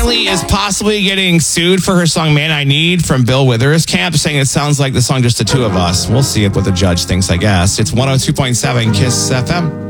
Haley is possibly getting sued for her song Man I Need from Bill Withers' camp, saying it sounds like the song Just the Two of Us. We'll see what the judge thinks, I guess. It's 102.7 KISS FM.